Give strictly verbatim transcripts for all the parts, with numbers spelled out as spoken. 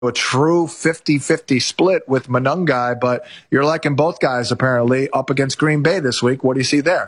a true fifty-fifty split with Monangai, but you're liking both guys apparently up against Green Bay this week. What do you see there?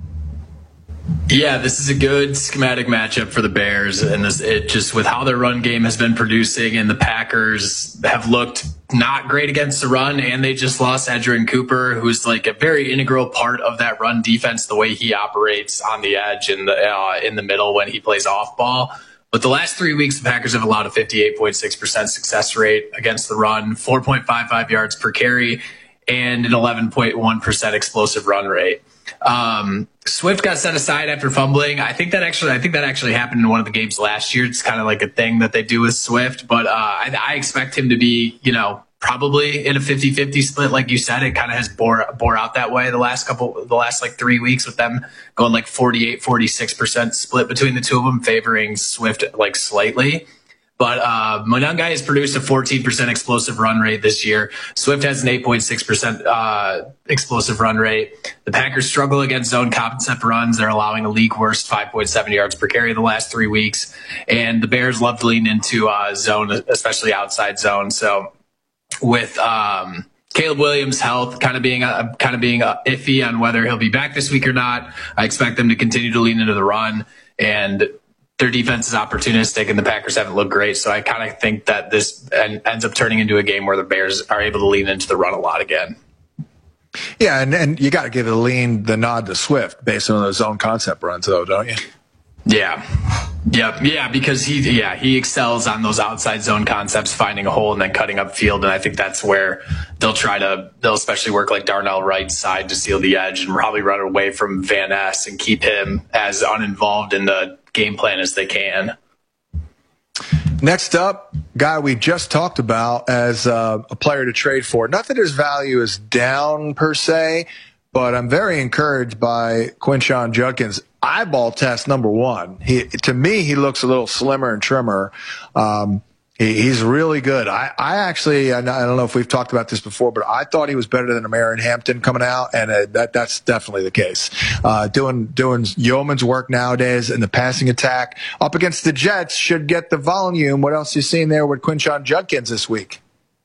Yeah, this is a good schematic matchup for the Bears, and this, it just with how their run game has been producing, and the Packers have looked not great against the run, and they just lost Edgerrin Cooper, who's like a very integral part of that run defense, the way he operates on the edge and the uh, in the middle when he plays off ball. But the last three weeks, the Packers have allowed a fifty-eight point six percent success rate against the run, four point five five yards per carry, and an eleven point one percent explosive run rate. Um, Swift got set aside after fumbling. I think that actually, I think that actually happened in one of the games last year. It's kind of like a thing that they do with Swift, but uh, I, I expect him to be, you know, probably in a fifty-fifty split. Like you said, it kind of has bore, bore out that way the last couple, the last like three weeks with them going like forty-eight, forty-six percent split between the two of them, favoring Swift like slightly. But uh, Monangai has produced a fourteen percent explosive run rate this year. Swift has an eight point six percent uh, explosive run rate. The Packers struggle against zone concept runs. They're allowing a league worst five point seven yards per carry the last three weeks. And the Bears love to lean into uh, zone, especially outside zone. So with um, Caleb Williams' health kind of being uh, kind of being uh, iffy on whether he'll be back this week or not, I expect them to continue to lean into the run. And their defense is opportunistic, and the Packers haven't looked great. So I kind of think that this ends up turning into a game where the Bears are able to lean into the run a lot again. Yeah, and, and you got to give it a lean, the nod to Swift based on those zone concept runs, though, don't you? Yeah. Yeah, yeah, because he yeah, he excels on those outside zone concepts, finding a hole and then cutting up field. And I think that's where they'll try to, they'll especially work like Darnell Wright's side to seal the edge and probably run away from Van Ness and keep him as uninvolved in the game plan as they can. Next up, guy we just talked about as uh, a player to trade for. Not that his value is down per se, but I'm very encouraged by Quinshon Judkins. Eyeball test number one. He, to me, he looks a little slimmer and trimmer. Um, he, he's really good. I, I actually, I don't know if we've talked about this before, but I thought he was better than Aaron Hampton coming out, and uh, that that's definitely the case. Uh, doing doing yeoman's work nowadays in the passing attack up against the Jets should get the volume. What else you seen there with Quinshon Judkins this week?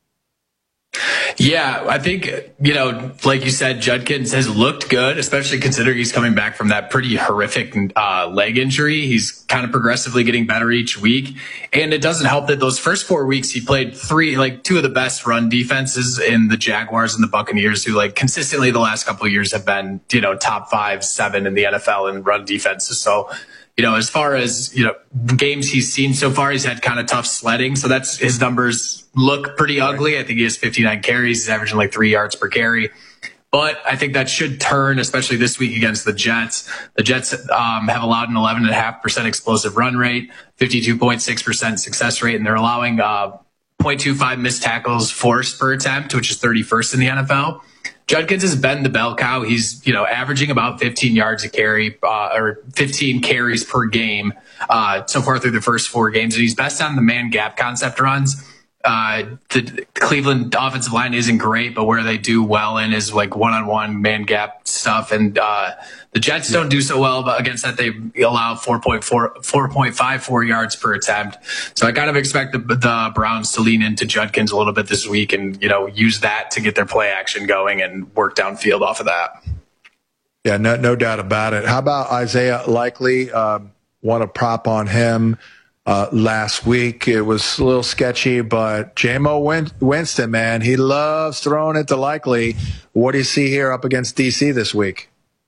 Yeah, I think, you know, like you said, Judkins has looked good, especially considering he's coming back from that pretty horrific uh, leg injury. He's kind of progressively getting better each week. And it doesn't help that those first four weeks he played three, like two of the best run defenses in the Jaguars and the Buccaneers, who like consistently the last couple of years have been, you know, top five, seven in the N F L in run defenses. So, you know, as far as, you know, games he's seen so far, he's had kind of tough sledding. So that's, his numbers look pretty ugly. I think he has fifty-nine carries. He's averaging like three yards per carry. But I think that should turn, especially this week against the Jets. The Jets um, have allowed an eleven point five percent explosive run rate, fifty-two point six percent success rate, and they're allowing uh, zero point two five missed tackles forced per attempt, which is thirty-first in the N F L. Judkins has been the bell cow. He's, you know, averaging about fifteen yards a carry, uh, or fifteen carries per game uh, so far through the first four games. And he's best on the man gap concept runs. Uh, the Cleveland offensive line isn't great, but where they do well in is like one-on-one man gap stuff. And uh, the Jets don't do so well against that. They allow four point four, four point five four yards per attempt. So I kind of expect the, the Browns to lean into Judkins a little bit this week and, you know, use that to get their play action going and work downfield off of that. Yeah, no, no doubt about it. How about Isaiah Likely? Um, want to prop on him? Uh, last week, it was a little sketchy, but Jamo Win- Winston, man, he loves throwing it to Likely. What do you see here up against D C this week?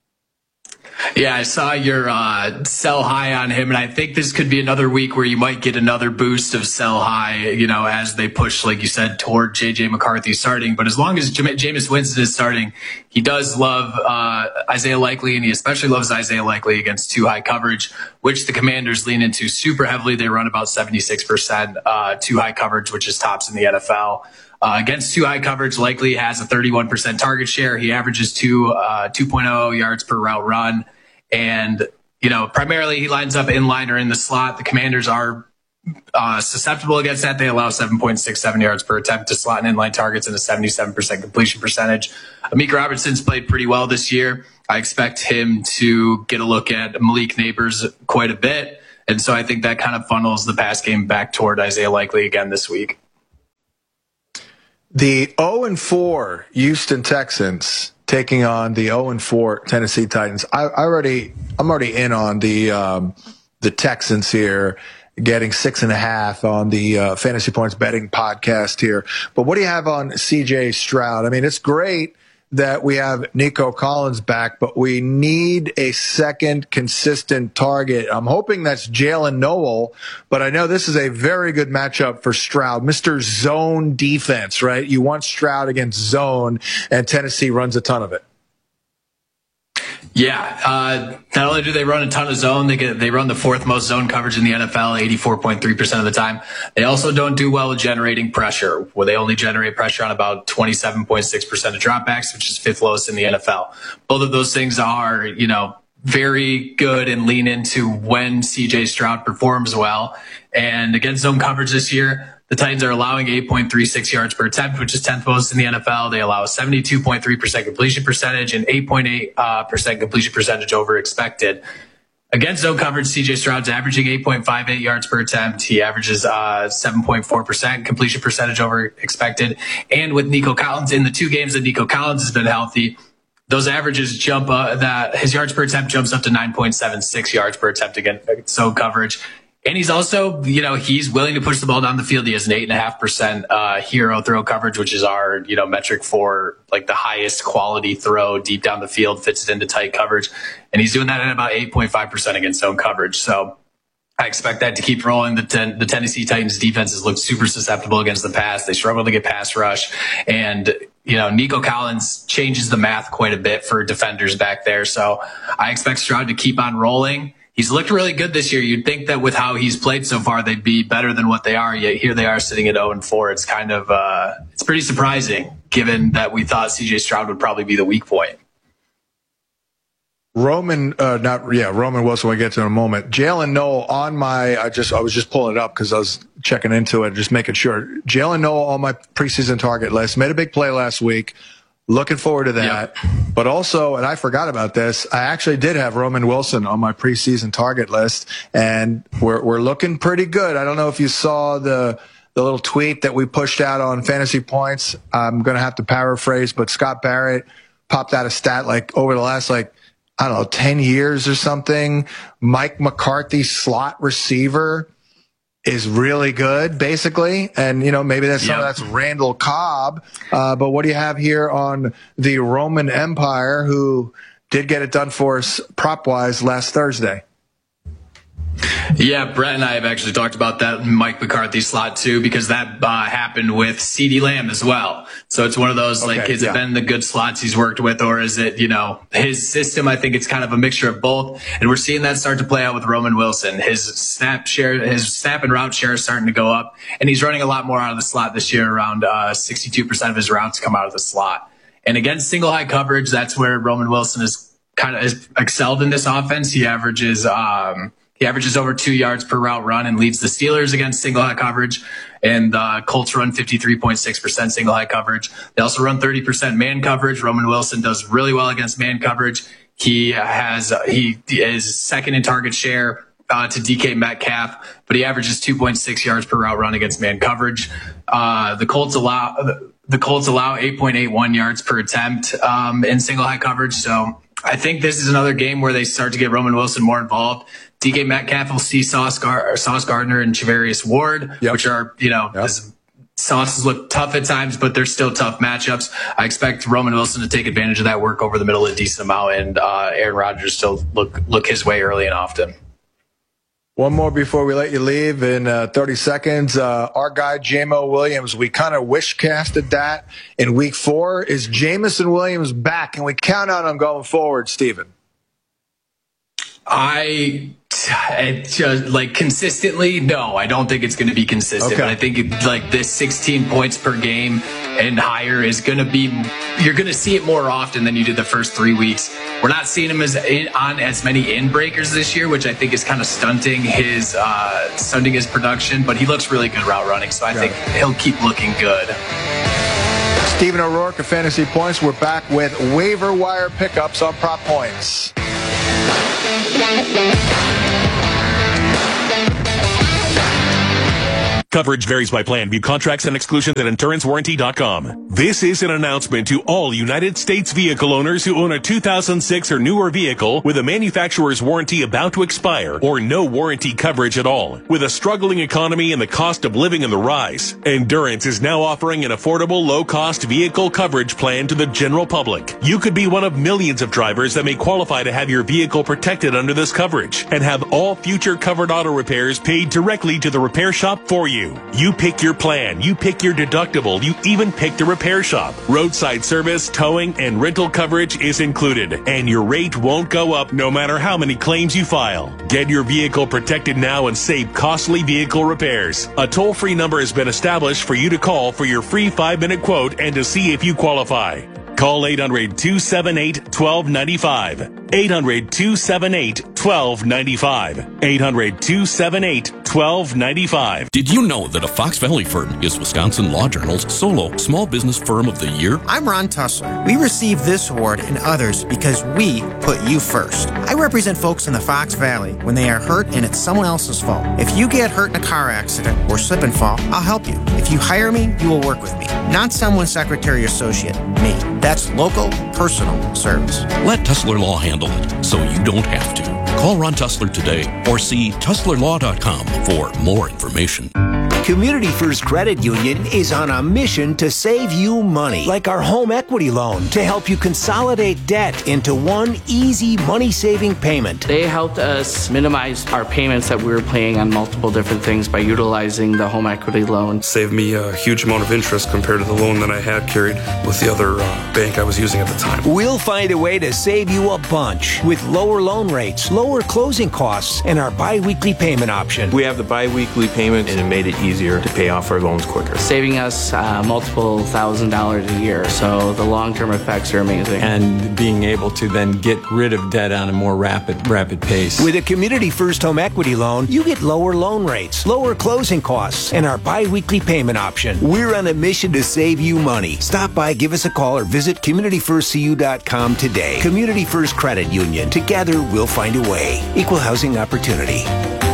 Yeah, I saw your uh, sell high on him, and I think this could be another week where you might get another boost of sell high, you know, as they push, like you said, toward J J McCarthy starting. But as long as Jam- Jameis Winston is starting, he does love uh, Isaiah Likely, and he especially loves Isaiah Likely against too high coverage, which the Commanders lean into super heavily. They run about seventy-six percent uh, too high coverage, which is tops in the N F L. Uh, against too high coverage, Likely has a thirty-one percent target share. He averages two, uh, two point oh yards per route run. And, you know, primarily he lines up in line or in the slot. The Commanders are uh, susceptible against that. They allow seven point six seven yards per attempt to slot and inline targets and a seventy-seven percent completion percentage. Amik Robertson's played pretty well this year. I expect him to get a look at Malik Neighbors quite a bit. And so I think that kind of funnels the pass game back toward Isaiah Likely again this week. The oh and four Houston Texans taking on the oh and four Tennessee Titans. I, I already, I'm already in on the um, the Texans here, getting six and a half on the uh, Fantasy Points betting podcast here. But what do you have on C J Stroud? I mean, it's great that we have Nico Collins back, but we need a second consistent target. I'm hoping that's Jalen Noel, but I know this is a very good matchup for Stroud. Mister Zone defense, right? You want Stroud against zone, and Tennessee runs a ton of it. Yeah, uh, not only do they run a ton of zone, they get, they run the fourth most zone coverage in the N F L, eighty-four point three percent of the time. They also don't do well with generating pressure, where they only generate pressure on about twenty-seven point six percent of dropbacks, which is fifth lowest in the N F L. Both of those things are, you know, very good and lean into when C J Stroud performs well. And against zone coverage this year, the Titans are allowing eight point three six yards per attempt, which is tenth most in the N F L. They allow a seventy-two point three percent completion percentage and eight point eight percent completion percentage over expected. Against zone coverage, C J Stroud's averaging eight point five eight yards per attempt. He averages uh, seven point four percent completion percentage over expected. And with Nico Collins, in the two games that Nico Collins has been healthy, those averages jump uh, that his yards per attempt jumps up to nine point seven six yards per attempt against zone coverage. And he's also, you know, he's willing to push the ball down the field. He has an eight and a half percent uh, hero throw coverage, which is our, you know, metric for like the highest quality throw deep down the field, fits it into tight coverage. And he's doing that at about eight point five percent against zone coverage. So I expect that to keep rolling. The, ten, the Tennessee Titans defense has looked super susceptible against the pass. They struggle to get pass rush. And, you know, Nico Collins changes the math quite a bit for defenders back there. So I expect Stroud to keep on rolling. He's looked really good this year. You'd think that with how he's played so far, they'd be better than what they are. Yet here they are sitting at oh and four. It's kind of, uh, it's pretty surprising given that we thought C J Stroud would probably be the weak point. Roman, uh, not, yeah, Roman Wilson, we'll get to in a moment. Jalen Noel on my, I just, I was just pulling it up because I was checking into it, just making sure. Jalen Noel on my preseason target list, made a big play last week. Looking forward to that. Yep. But also, and I forgot about this, I actually did have Roman Wilson on my preseason target list, and we're we're looking pretty good. I don't know if you saw the the little tweet that we pushed out on Fantasy Points. I'm going to have to paraphrase, but Scott Barrett popped out a stat like over the last, like, I don't know, ten years or something, Mike McCarthy, slot receiver, is really good, basically. And, you know, maybe that's some yep. of that's Randall Cobb. Uh, but what do you have here on the Roman Empire, who did get it done for us prop-wise last Thursday? Yeah, Brett and I have actually talked about that Mike McCarthy slot too, because that uh, happened with CeeDee Lamb as well. So it's one of those, like, okay, has yeah. it been the good slots he's worked with, or is it, you know, his system? I think it's kind of a mixture of both. And we're seeing that start to play out with Roman Wilson. His snap share, his snap and route share is starting to go up, and he's running a lot more out of the slot this year. Around uh, sixty-two percent of his routes come out of the slot. And against single high coverage, that's where Roman Wilson is kind of is excelled in this offense. He averages, um, He averages over two yards per route run and leads the Steelers against single high coverage. And uh, Colts run fifty-three point six percent single high coverage. They also run thirty percent man coverage. Roman Wilson does really well against man coverage. He has uh, he is second in target share uh, to D K Metcalf, but he averages two point six yards per route run against man coverage. Uh, the Colts allow the Colts allow eight point eight one yards per attempt um, in single high coverage. So I think this is another game where they start to get Roman Wilson more involved. D K Metcalf will see Sauce, Gar- Sauce Gardner and Charvarius Ward, yep. which are, you know, yep. Sauces look tough at times, but they're still tough matchups. I expect Roman Wilson to take advantage of that, work over the middle a decent amount, and uh, Aaron Rodgers still look look his way early and often. One more before we let you leave in uh, thirty seconds. Uh, our guy, Jamo Williams, we kind of wish-casted that in week four. Is Jameson Williams back? Can we count on him going forward, Steven? I just, like, consistently, no, I don't think it's going to be consistent. Okay. But I think it, like this sixteen points per game and higher is going to be, you're going to see it more often than you did the first three weeks. We're not seeing him as in, on as many in breakers this year, which I think is kind of stunting his uh, stunting his production. But he looks really good route running, so I Got think it. he'll keep looking good. Steven O'Rourke of Fantasy Points. We're back with waiver wire pickups on Prop Points. Coverage varies by plan. View contracts and exclusions at endurance warranty dot com. This is an announcement to all United States vehicle owners who own a two thousand six or newer vehicle with a manufacturer's warranty about to expire or no warranty coverage at all. With a struggling economy and the cost of living on the rise, Endurance is now offering an affordable, low-cost vehicle coverage plan to the general public. You could be one of millions of drivers that may qualify to have your vehicle protected under this coverage and have all future covered auto repairs paid directly to the repair shop for you. You pick your plan, you pick your deductible, you even pick the repair shop. Roadside service, towing, and rental coverage is included, and your rate won't go up no matter how many claims you file. Get your vehicle protected now and save costly vehicle repairs. A toll-free number has been established for you to call for your free five-minute quote and to see if you qualify. Call eight hundred, two seven eight, one two nine five. eight hundred, two seven eight, one two nine five. eight hundred, two seven eight, one two nine five. Did you know that a Fox Valley firm is Wisconsin Law Journal's solo Small Business Firm of the Year? I'm Ron Tussler. We received this award and others because we put you first. I represent folks in the Fox Valley when they are hurt and it's someone else's fault. If you get hurt in a car accident or slip and fall, I'll help you. If you hire me, you will work with me. Not someone's secretary or associate, me. That's local, personal service. Let Tussler Law handle it so you don't have to. Call Ron Tussler today or see tussler law dot com for more information. Community First Credit Union is on a mission to save you money, like our home equity loan, to help you consolidate debt into one easy money-saving payment. They helped us minimize our payments that we were paying on multiple different things by utilizing the home equity loan. Saved me a huge amount of interest compared to the loan that I had carried with the other uh, bank I was using at the time. We'll find a way to save you a bunch with lower loan rates, lower closing costs, and our bi-weekly payment option. We have the bi-weekly payment, and it made it easier to pay off our loans quicker. Saving us uh, multiple thousand dollars a year, so the long-term effects are amazing. And being able to then get rid of debt on a more rapid, rapid pace. With a Community First home equity loan, you get lower loan rates, lower closing costs, and our bi-weekly payment option. We're on a mission to save you money. Stop by, give us a call, or visit community first c u dot com today. Community First Credit Union. Together, we'll find a way. Equal housing opportunity.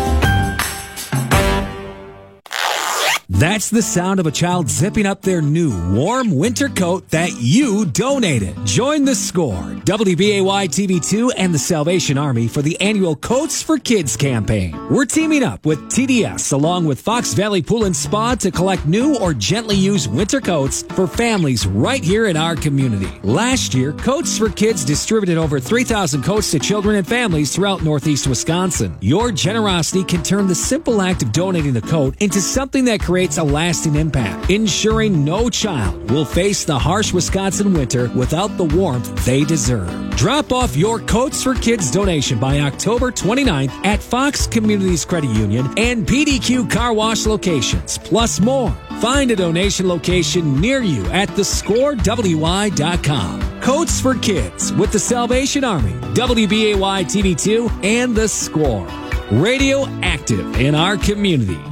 That's the sound of a child zipping up their new warm winter coat that you donated. Join the Score, W B A Y T V two, and the Salvation Army for the annual Coats for Kids campaign. We're teaming up with T D S along with Fox Valley Pool and Spa to collect new or gently used winter coats for families right here in our community. Last year, Coats for Kids distributed over three thousand coats to children and families throughout Northeast Wisconsin. Your generosity can turn the simple act of donating the coat into something that creates a lasting impact, ensuring no child will face the harsh Wisconsin winter without the warmth they deserve. Drop off your Coats for Kids donation by October twenty-ninth at Fox Communities Credit Union and P D Q Car Wash locations, plus more. Find a donation location near you at the score w i dot com. Coats for Kids with the Salvation Army, W B A Y T V two, and The Score. Radio active in our community.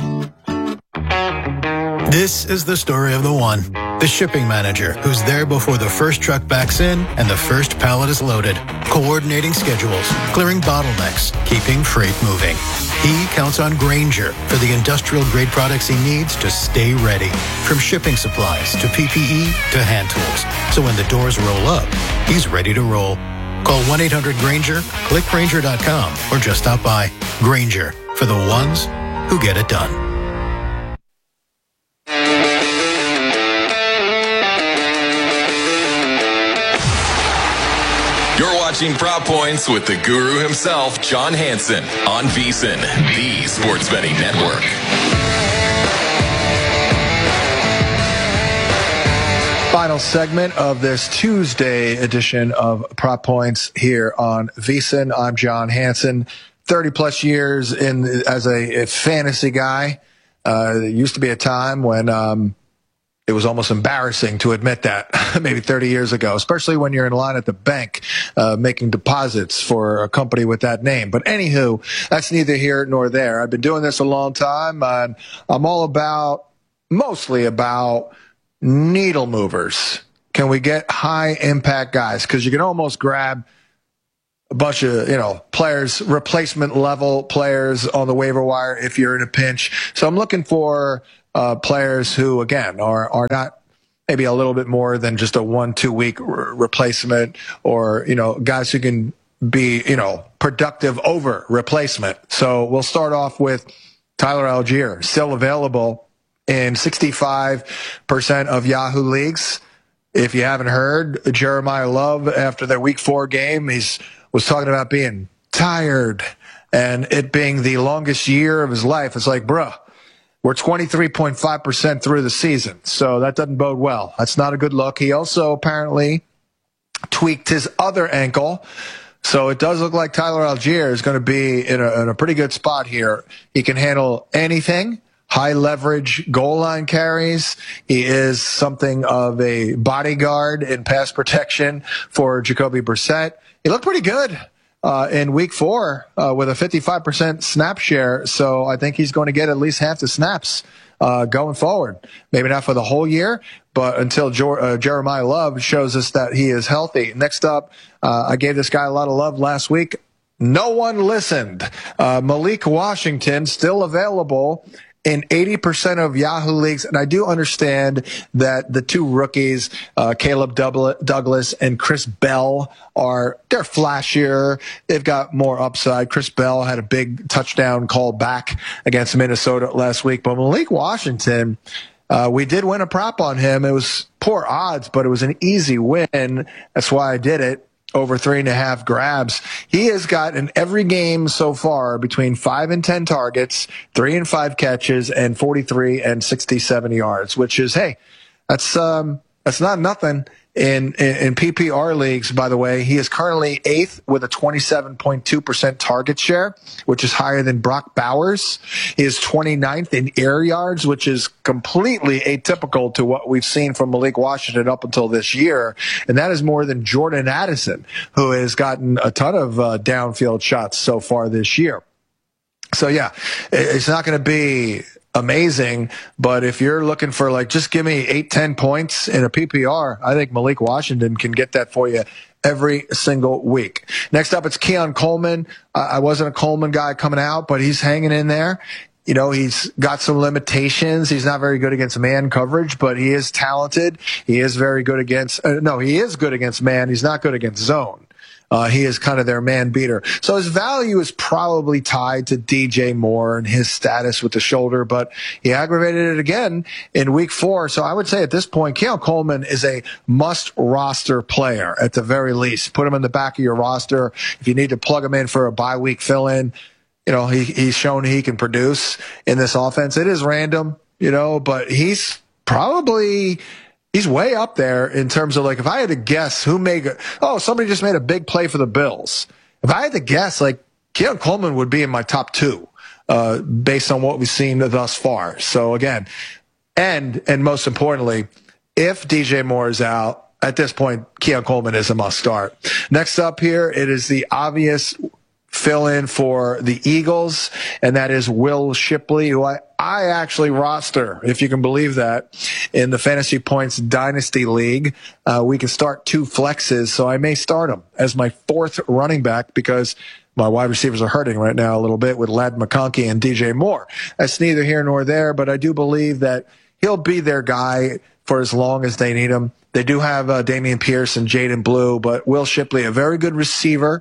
This is the story of the one, the shipping manager, who's there before the first truck backs in and the first pallet is loaded, coordinating schedules, clearing bottlenecks, keeping freight moving. He counts on Grainger for the industrial-grade products he needs to stay ready, from shipping supplies to P P E to hand tools. So when the doors roll up, he's ready to roll. Call one eight hundred Grainger, click Grainger dot com, or just stop by. Grainger, for the ones who get it done. You're watching Prop Points with the guru himself, John Hansen, on VSiN, the Sports Betting Network. Final segment of this Tuesday edition of Prop Points here on VSiN. I'm John Hansen, thirty plus years in as a, a fantasy guy. Uh, there used to be a time when um, it was almost embarrassing to admit that, maybe thirty years ago, especially when you're in line at the bank uh, making deposits for a company with that name. But anywho, that's neither here nor there. I've been doing this a long time, and I'm all about, mostly about needle movers. Can we get high impact guys? Because you can almost grab a bunch of, you know, players, replacement level players on the waiver wire if you're in a pinch. So I'm looking for uh, players who, again, are, are not maybe a little bit more than just a one, two week re- replacement, or, you know, guys who can be, you know, productive over replacement. So we'll start off with Tyler Algier, still available in sixty-five percent of Yahoo leagues. If you haven't heard, Jeremiah Love, after their week four game, he's was talking about being tired and it being the longest year of his life. It's like, bruh, we're twenty-three point five percent through the season, so that doesn't bode well. That's not a good look. He also apparently tweaked his other ankle, so it does look like Tyler Algier is going to be in a, in a pretty good spot here. He can handle anything. High leverage goal line carries. He is something of a bodyguard in pass protection for Jacoby Brissett. He looked pretty good uh, in week four uh, with a fifty-five percent snap share. So I think he's going to get at least half the snaps uh, going forward. Maybe not for the whole year, but until jo- uh, Jeremiah Love shows us that he is healthy. Next up, uh, I gave this guy a lot of love last week. No one listened. Uh, Malik Washington, still available in eighty percent of Yahoo leagues. And I do understand that the two rookies, uh, Caleb Douglas and Chris Bell, are, they're flashier. They've got more upside. Chris Bell had a big touchdown call back against Minnesota last week. But Malik Washington, uh, we did win a prop on him. It was poor odds, but it was an easy win. That's why I did it. Over three and a half grabs. He has got in every game so far between five and ten targets, three and five catches, and forty-three and sixty-seven yards, which is, hey, that's, um, that's not nothing. In, in, in P P R leagues, by the way, he is currently eighth with a twenty-seven point two percent target share, which is higher than Brock Bowers. He is twenty-ninth in air yards, which is completely atypical to what we've seen from Malik Washington up until this year. And that is more than Jordan Addison, who has gotten a ton of uh, downfield shots so far this year. So, yeah, it's not going to be amazing, but if you're looking for, like, just give me eight, ten points in a P P R, I think Malik Washington can get that for you every single week. Next up, it's Keon Coleman. Uh, I wasn't a Coleman guy coming out, but he's hanging in there. You know, he's got some limitations. He's not very good against man coverage, but he is talented. He is very good against, uh, no, he is good against man. He's not good against zone. Uh, he is kind of their man beater. So his value is probably tied to D J Moore and his status with the shoulder, but he aggravated it again in week four. So I would say at this point, Keon Coleman is a must roster player at the very least. Put him in the back of your roster. If you need to plug him in for a bye week fill in, you know, he, he's shown he can produce in this offense. It is random, you know, but he's probably, he's way up there in terms of, like, if I had to guess who made, oh, somebody just made a big play for the Bills. If I had to guess, like, Keon Coleman would be in my top two, uh, based on what we've seen thus far. So again, and, and most importantly, if D J Moore is out, at this point, Keon Coleman is a must start. Next up here, it is the obvious fill in for the Eagles, and that is Will Shipley, who I, I actually roster, if you can believe that, in the Fantasy Points Dynasty League. Uh, we can start two flexes, so I may start him as my fourth running back because my wide receivers are hurting right now a little bit with Ladd McConkey and D J Moore. That's neither here nor there, but I do believe that he'll be their guy for as long as they need him. They do have uh, Damian Pierce and Jaden Blue, but Will Shipley, a very good receiver,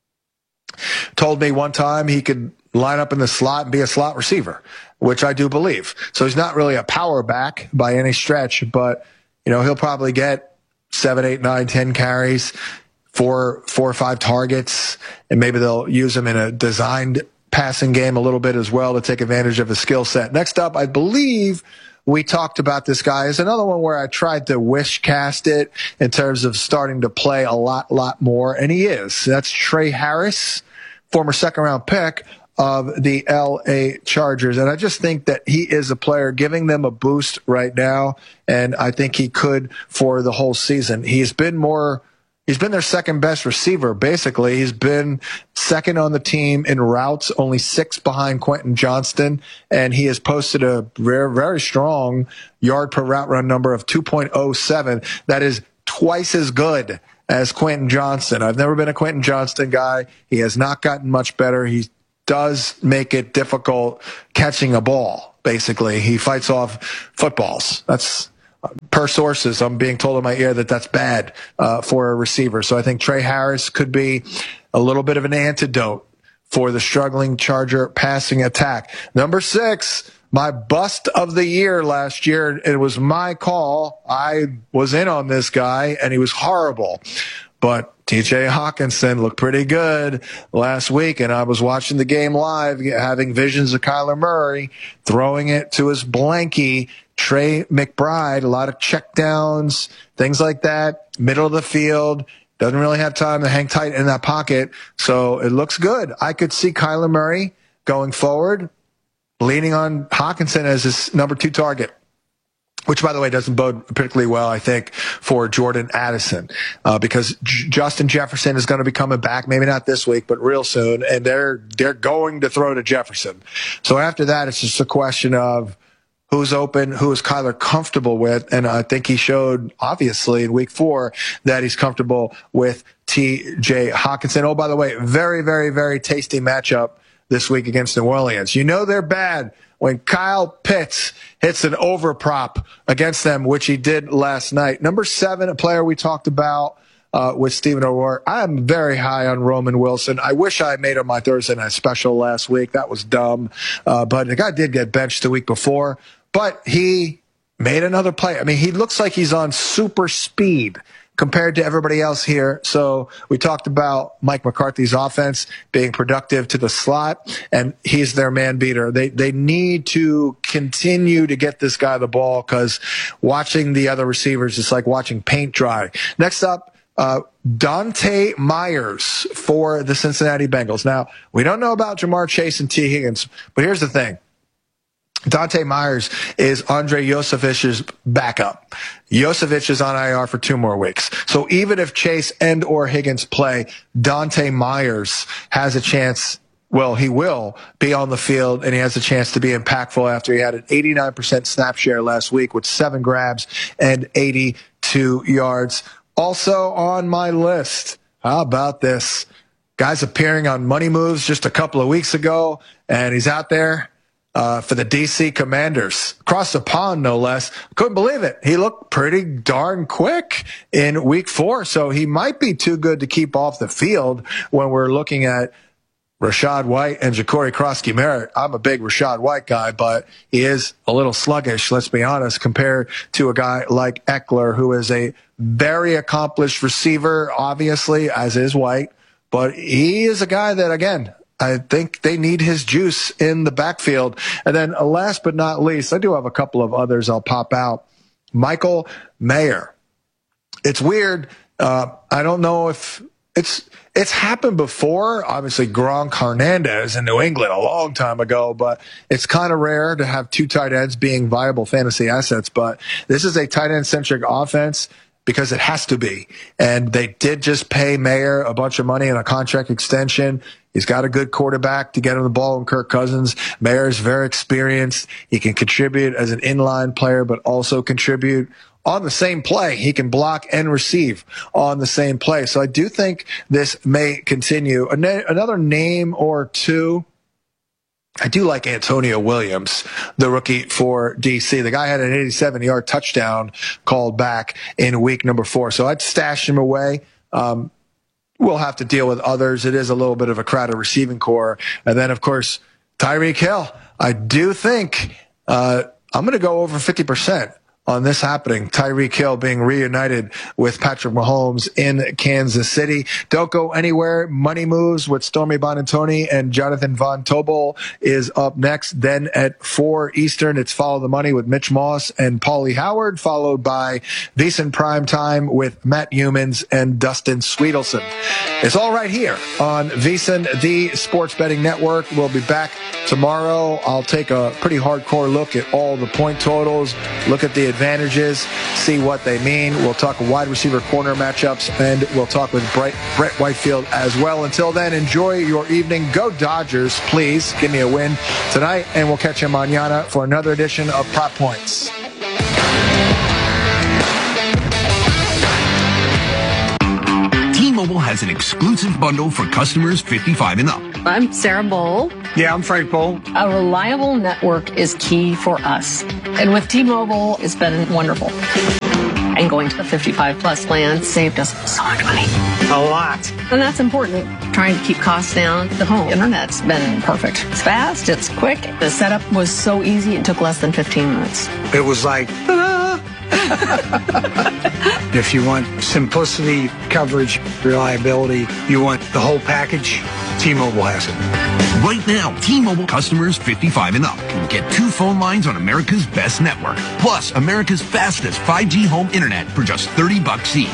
told me one time he could line up in the slot and be a slot receiver, which I do believe. So he's not really a power back by any stretch, but, you know, he'll probably get seven, eight, nine, ten carries, four, four or five targets, and maybe they'll use him in a designed passing game a little bit as well to take advantage of his skill set. Next up, I believe we talked about this guy. Is another one where I tried to wish cast it in terms of starting to play a lot, lot more, and he is. That's Trey Harris, former second round pick of the L A Chargers. And I just think that he is a player giving them a boost right now, and I think he could for the whole season. He's been more, he's been their second best receiver, basically. He's been second on the team in routes, only six behind Quentin Johnston, and he has posted a very, very strong yard per route run number of two point oh seven. That is twice as good as Quentin Johnston. I've never been a Quentin Johnston guy. He has not gotten much better. He does make it difficult catching a ball, basically. He fights off footballs. That's, per sources, I'm being told in my ear that that's bad uh, for a receiver. So I think Trey Harris could be a little bit of an antidote for the struggling Charger passing attack. Number six, my bust of the year last year. It was my call. I was in on this guy, and he was horrible. But T J Hawkinson looked pretty good last week, and I was watching the game live, having visions of Kyler Murray throwing it to his blankie, Trey McBride, a lot of checkdowns, things like that, middle of the field. Doesn't really have time to hang tight in that pocket, so it looks good. I could see Kyler Murray going forward, leaning on Hawkinson as his number two target, which, by the way, doesn't bode particularly well, I think, for Jordan Addison, uh, because J- Justin Jefferson is going to be coming back, maybe not this week, but real soon, and they're they're going to throw to Jefferson. So after that, it's just a question of who's open, who is Kyler comfortable with, and I think he showed, obviously, in week four that he's comfortable with T J Hawkinson. Oh, by the way, very, very, very tasty matchup this week against New Orleans. You know they're bad when Kyle Pitts hits an over prop against them, which he did last night. Number seven, a player we talked about uh, with Stephen O'Rourke. I'm very high on Roman Wilson. I wish I made him my Thursday night special last week. That was dumb. Uh, but the guy did get benched the week before. But he made another play. I mean, he looks like he's on super speed compared to everybody else here. So we talked about Mike McCarthy's offense being productive to the slot, and he's their man beater. They they need to continue to get this guy the ball, because watching the other receivers is like watching paint dry. Next up, uh, Dante Myers for the Cincinnati Bengals. Now, we don't know about Jamar Chase and T. Higgins, but here's the thing. Dante Myers is Andre Yosevich's backup. Yosevich is on I R for two more weeks. So even if Chase and or Higgins play, Dante Myers has a chance, well, he will be on the field, and he has a chance to be impactful after he had an eighty-nine percent snap share last week with seven grabs and eighty-two yards. Also on my list, how about this? Guy's appearing on Money Moves just a couple of weeks ago, and he's out there Uh, for the D C Commanders. Across the pond, no less. Couldn't believe it. He looked pretty darn quick in week four, so he might be too good to keep off the field when we're looking at Rachaad White and Ja'Cory Krosky-Merritt. I'm a big Rachaad White guy, but he is a little sluggish, let's be honest, compared to a guy like Eckler, who is a very accomplished receiver, obviously, as is White, but he is a guy that, again, I think they need his juice in the backfield. And then uh, last but not least, I do have a couple of others I'll pop out. Michael Mayer. It's weird. Uh, I don't know if it's it's happened before. Obviously, Gronk Hernandez in New England a long time ago, but it's kind of rare to have two tight ends being viable fantasy assets. But this is a tight end-centric offense, because it has to be. And they did just pay Mayer a bunch of money in a contract extension. He's got a good quarterback to get him the ball in Kirk Cousins. Mayer is very experienced. He can contribute as an inline player, but also contribute on the same play. He can block and receive on the same play. So I do think this may continue. Another name or two, I do like Antonio Williams, the rookie for D C. The guy had an eighty-seven-yard touchdown called back in week number four. So I'd stash him away. Um, we'll have to deal with others. It is a little bit of a crowded receiving core. And then, of course, Tyreek Hill. I do think uh, I'm going to go over fifty percent on this happening. Tyreek Hill being reunited with Patrick Mahomes in Kansas City. Don't go anywhere. Money Moves with Stormy Bonantoni and Jonathan Von Tobel is up next. Then at four Eastern, it's Follow the Money with Mitch Moss and Paulie Howard, followed by VSiN Prime Time with Matt Humans and Dustin Sweetelson. It's all right here on VSiN, the Sports Betting Network. We'll be back tomorrow. I'll take a pretty hardcore look at all the point totals, look at the advantages, see what they mean. We'll talk wide receiver corner matchups, and we'll talk with Brett, Brett Whitefield as well. Until then, enjoy your evening. Go Dodgers, please. Give me a win tonight, and we'll catch you mañana for another edition of Prop Points. has an exclusive bundle for customers fifty-five and up. I'm Sarah Bowl. Yeah, I'm Frank Bowl. A reliable network is key for us. And with T-Mobile, it's been wonderful. And going to the fifty-five plus plan saved us so much money. A lot. And that's important. Trying to keep costs down. The home internet's been perfect. It's fast, it's quick. The setup was so easy, it took less than fifteen minutes. It was like, ta-da! If you want simplicity, coverage, reliability, you want the whole package, T-Mobile has it. Right now, T-Mobile customers fifty-five and up can get two phone lines on America's best network, plus America's fastest five G home internet for just thirty bucks each.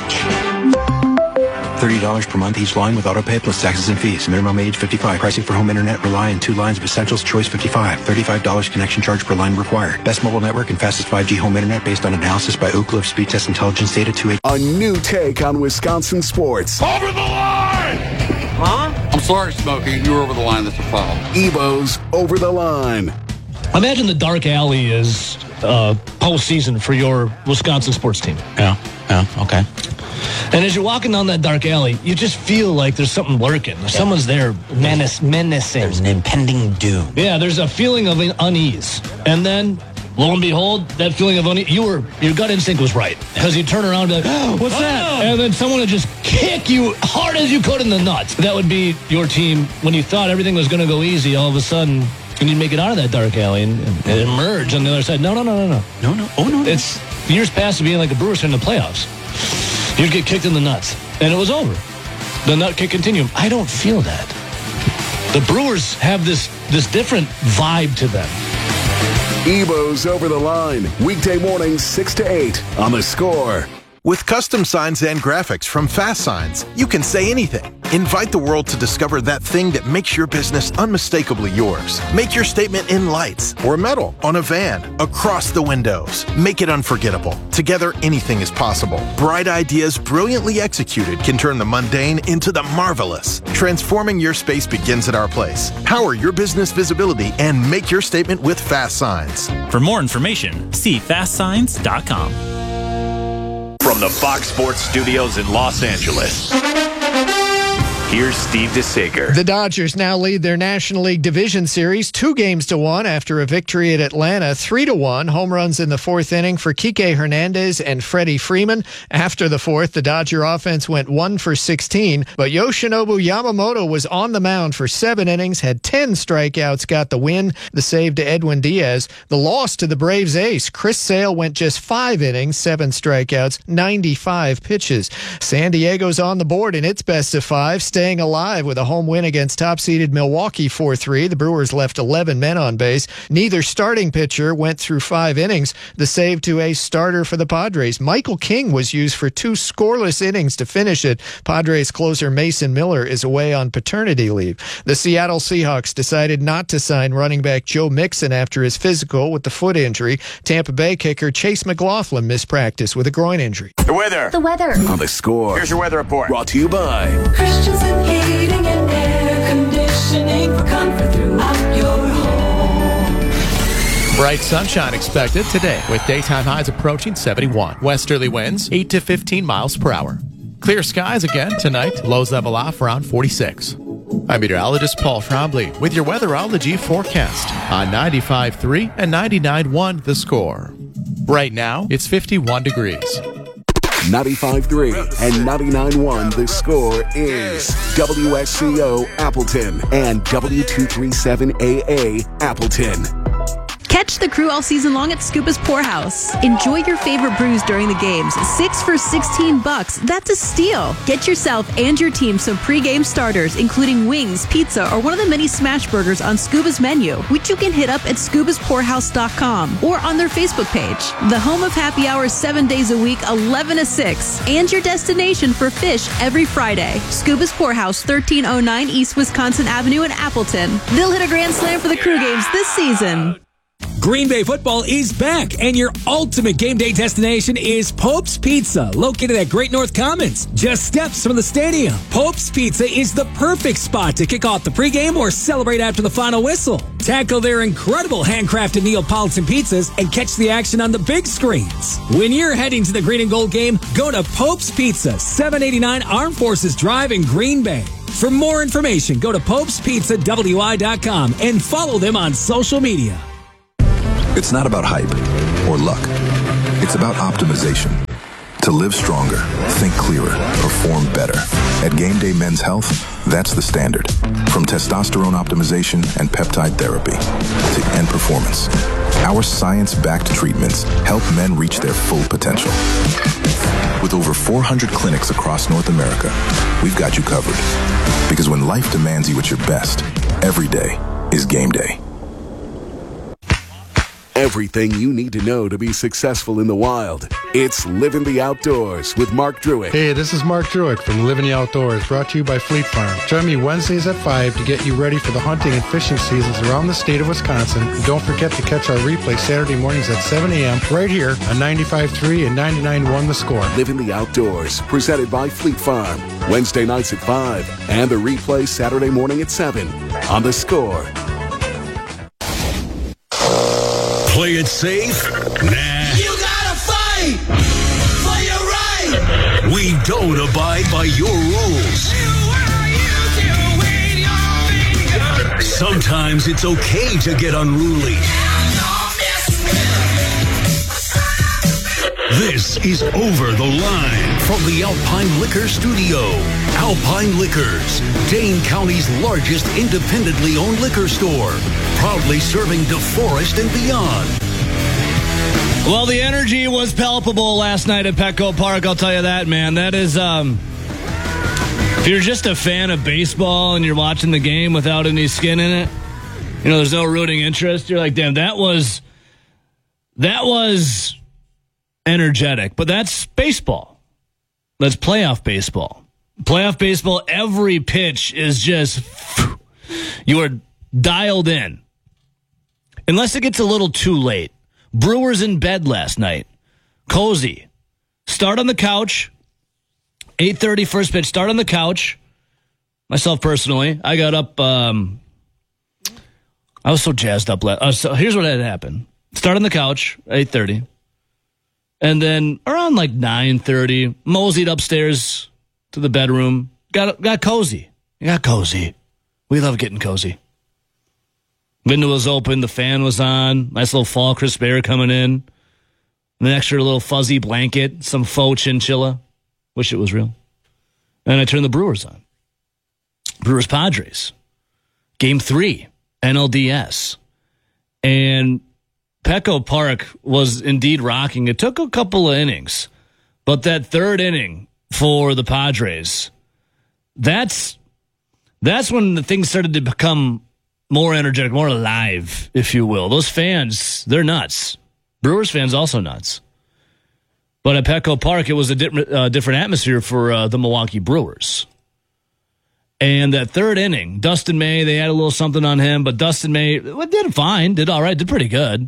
thirty dollars per month each line with autopay plus taxes and fees. Minimum age fifty-five. Pricing for home internet rely on two lines of Essentials Choice fifty-five. thirty-five dollars connection charge per line required. Best mobile network and fastest five G home internet based on analysis by Ookla of Speed Test Intelligence data two eight. A new take on Wisconsin sports. Over the line! Huh? I'm sorry, Smokey. You were over the line. That's a foul. Evo's Over the Line. Imagine the dark alley is uh, postseason for your Wisconsin sports team. Yeah, yeah, okay. And as you're walking down that dark alley, you just feel like there's something lurking. Yeah. Someone's there menace, menacing. There's an impending doom. Yeah, there's a feeling of unease. And then, lo and behold, that feeling of unease, you were, your gut instinct was right. Because you turn around and be like, oh, what's that? And then someone would just kick you hard as you could in the nuts. That would be your team when you thought everything was going to go easy. All of a sudden, and you make it out of that dark alley and, and, and emerge on the other side. No, no, no, no, no. No, no. Oh, no, no. It's years past being like the Brewers in the playoffs. You'd get kicked in the nuts, and it was over. The nut kick continuum. I don't feel that. The Brewers have this this different vibe to them. Evo's Over the Line. Weekday mornings, six to eight on The Score. With custom signs and graphics from Fast Signs, you can say anything. Invite the world to discover that thing that makes your business unmistakably yours. Make your statement in lights or metal, on a van, across the windows. Make it unforgettable. Together, anything is possible. Bright ideas brilliantly executed can turn the mundane into the marvelous. Transforming your space begins at our place. Power your business visibility and make your statement with Fast Signs. For more information, see fast signs dot com. From the Fox Sports Studios in Los Angeles, here's Steve DeSager. The Dodgers now lead their National League Division Series two games to one after a victory at Atlanta, three to one. Home runs in the fourth inning for Kike Hernandez and Freddie Freeman. After the fourth, the Dodger offense went one for sixteen, but Yoshinobu Yamamoto was on the mound for seven innings, had ten strikeouts, got the win. The save to Edwin Diaz. The loss to the Braves ace, Chris Sale, went just five innings, seven strikeouts, ninety-five pitches. San Diego's on the board in its best of five, staying alive with a home win against top-seeded Milwaukee four three. The Brewers left eleven men on base. Neither starting pitcher went through five innings. The save to a starter for the Padres. Michael King was used for two scoreless innings to finish it. Padres closer Mason Miller is away on paternity leave. The Seattle Seahawks decided not to sign running back Joe Mixon after his physical with the foot injury. Tampa Bay kicker Chase McLaughlin missed practice with a groin injury. The weather. The weather. On The Score. Here's your weather report. Brought to you by Christensen Heating and Air Conditioning for comfort throughout your home. Bright sunshine expected today with daytime highs approaching seventy-one. Westerly winds eight to fifteen miles per hour. Clear skies again tonight. Lows level off around forty-six. I'm meteorologist Paul Trombley with your weatherology forecast on ninety-five point three and ninety-nine point one The Score. Right now, it's fifty-one degrees. ninety-five point three and ninety-nine point one The Score is W S C O Appleton and W two thirty-seven A A Appleton. Catch the crew all season long at Scuba's Pour House. Enjoy your favorite brews during the games. Six for sixteen bucks. That's a steal. Get yourself and your team some pre-game starters, including wings, pizza, or one of the many smash burgers on Scuba's menu, which you can hit up at scubas pour house dot com or on their Facebook page. The home of happy hours seven days a week, eleven to six, and your destination for fish every Friday. Scuba's Pour House, thirteen oh nine East Wisconsin Avenue in Appleton. They'll hit a grand slam for the crew games this season. Green Bay football is back, and your ultimate game day destination is Pope's Pizza, located at Great North Commons, just steps from the stadium. Pope's Pizza is the perfect spot to kick off the pregame or celebrate after the final whistle. Tackle their incredible handcrafted Neapolitan pizzas and catch the action on the big screens. When you're heading to the Green and Gold game, go to Pope's Pizza, seven eighty-nine Armed Forces Drive in Green Bay. For more information, go to popes pizza w i dot com and follow them on social media. It's not about hype or luck. It's about optimization. To live stronger, think clearer, perform better. At Game Day Men's Health, that's the standard. From testosterone optimization and peptide therapy to end performance, our science-backed treatments help men reach their full potential. With over four hundred clinics across North America, we've got you covered. Because when life demands you at your best, every day is game day. Everything you need to know to be successful in the wild. It's Living the Outdoors with Mark Druick. Hey, this is Mark Druick from Living the Outdoors, brought to you by Fleet Farm. Join me Wednesdays at five to get you ready for the hunting and fishing seasons around the state of Wisconsin. And don't forget to catch our replay Saturday mornings at seven a.m. right here on ninety-five point three and ninety-nine point one The Score. Living the Outdoors, presented by Fleet Farm. Wednesday nights at five and the replay Saturday morning at seven on The Score. Play it safe? Nah. You gotta fight for your right. We don't abide by your rules. Sometimes it's okay to get unruly. This is Over the Line from the Alpine Liquor Studio. Alpine Liquors, Dane County's largest independently owned liquor store, proudly serving DeForest and beyond. Well, the energy was palpable last night at Petco Park, I'll tell you that, man. That is, um, if you're just a fan of baseball and you're watching the game without any skin in it, you know, there's no rooting interest, you're like, damn, that was, that was energetic. But that's baseball. That's playoff baseball. Playoff baseball, every pitch is just, you are dialed in. Unless it gets a little too late. Brewers in bed last night. Cozy. Start on the couch. eight thirty first pitch. Start on the couch. Myself personally, I got up. Um, I was so jazzed up. Uh, so here's what had happened. Start on the couch, eight thirty. And then around like nine thirty, moseyed upstairs to the bedroom. Got got cozy. Got cozy. We love getting cozy. Window was open. The fan was on. Nice little fall crisp air coming in. An extra little fuzzy blanket. Some faux chinchilla. Wish it was real. And I turned the Brewers on. Brewers Padres. Game three. N L D S. And Petco Park was indeed rocking. It took a couple of innings. But that third inning for the Padres, that's that's when the things started to become more energetic, more alive, if you will. Those fans, they're nuts. Brewers fans also nuts. But at Petco Park, it was a di- uh, different atmosphere for uh, the Milwaukee Brewers. And that third inning, Dustin May, they had a little something on him, but Dustin May well, did fine, did all right, did pretty good.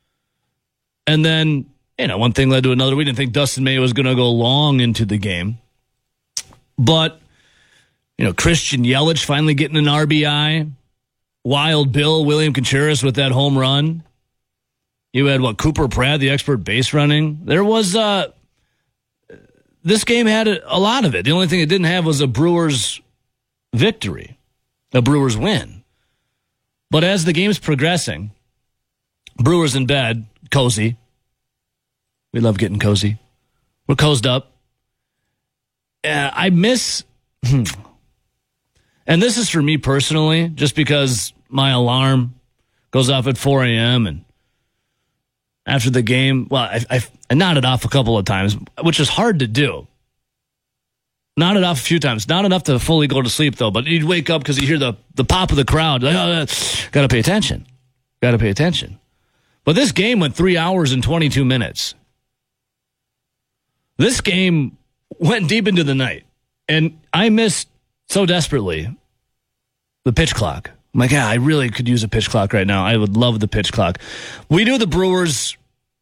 And then, you know, one thing led to another. We didn't think Dustin May was going to go long into the game. But, you know, Christian Yelich finally getting an R B I. Wild Bill, William Contreras with that home run. You had, what, Cooper Pratt, the expert base running. There was, uh, this game had a, a lot of it. The only thing it didn't have was a Brewers victory, a Brewers win. But as the game's progressing, Brewers in bed, cozy. We love getting cozy. We're cozied up. Uh, I miss, and this is for me personally, just because my alarm goes off at four a.m. and after the game, well, I, I, I nodded off a couple of times, which is hard to do. Nodded off a few times. Not enough to fully go to sleep, though, but you'd wake up because you hear the, the pop of the crowd. Like, oh, got to pay attention. Got to pay attention. But this game went three hours and twenty-two minutes. This game went deep into the night, and I missed so desperately the pitch clock. I'm like, yeah, I really could use a pitch clock right now. I would love the pitch clock. We knew the Brewers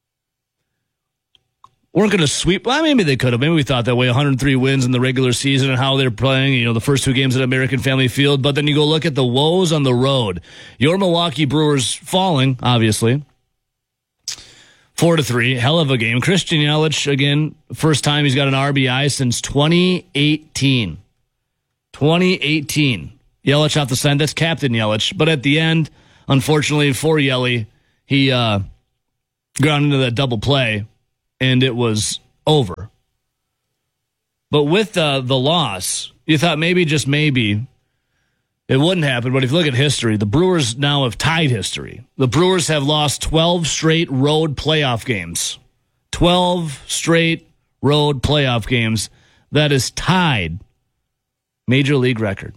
weren't going to sweep. Well, maybe they could have. Maybe we thought that way. one hundred three wins in the regular season and how they're playing, you know, the first two games at American Family Field. But then you go look at the woes on the road. Your Milwaukee Brewers falling, obviously. Four to three. Hell of a game. Christian Yelich, again, first time he's got an R B I since twenty eighteen. twenty eighteen. Yelich off the sign. That's Captain Yelich. But at the end, unfortunately for Yelly, he uh, ground into that double play. And it was over. But with uh, the loss, you thought maybe, just maybe, it wouldn't happen. But if you look at history, the Brewers now have tied history. The Brewers have lost twelve straight road playoff games. twelve straight road playoff games. That is tied Major League record.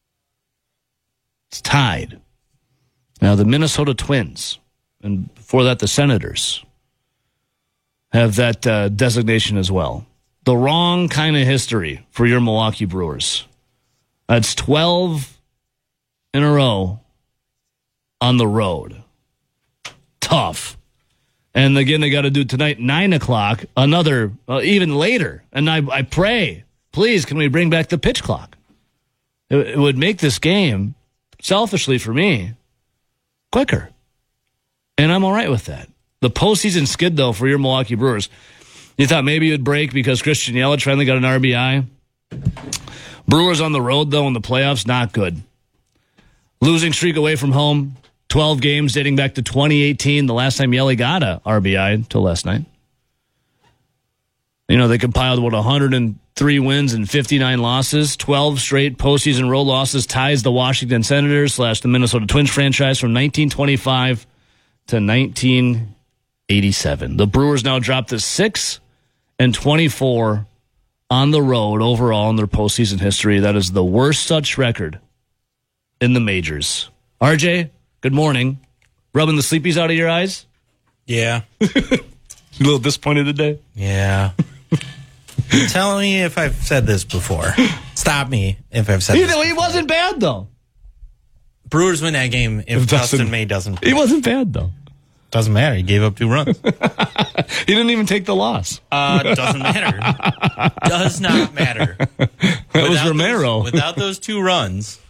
It's tied. Now, the Minnesota Twins, and before that, the Senators, have that uh, designation as well. The wrong kind of history for your Milwaukee Brewers. That's twelve in a row on the road. Tough. And again, they got to do tonight, nine o'clock, another, uh, even later. And I, I pray, please, can we bring back the pitch clock? It, it would make this game, selfishly for me, quicker. And I'm all right with that. The postseason skid, though, for your Milwaukee Brewers. You thought maybe it would break because Christian Yelich finally got an R B I. Brewers on the road, though, in the playoffs, not good. Losing streak away from home, twelve games dating back to twenty eighteen, the last time Yelly got a R B I until last night. You know, they compiled, what, one hundred three wins and fifty-nine losses, twelve straight postseason road losses, ties the Washington Senators slash the Minnesota Twins franchise from nineteen twenty-five to nineteen eighty-seven. The Brewers now dropped to six and twenty-four on the road overall in their postseason history. That is the worst such record in the majors. R J, good morning. Rubbing the sleepies out of your eyes? Yeah. A little disappointed today? Yeah. Tell me if I've said this before. Stop me if I've said You this know, he wasn't bad, though. Brewers win that game if, if Dustin, Dustin May doesn't play. He wasn't bad, though. Doesn't matter. He gave up two runs. He didn't even take the loss. Uh, doesn't matter. Does not matter. That without was Romero. Those, without those two runs.